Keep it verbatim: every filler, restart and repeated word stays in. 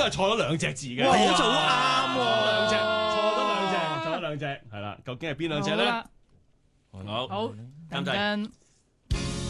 該係錯咗兩隻字嘅。 哇，好做得啱喎， 兩隻錯咗兩隻，錯咗兩隻，係啦，究竟係邊兩隻咧？ 好啦好， 好， 監製等陣。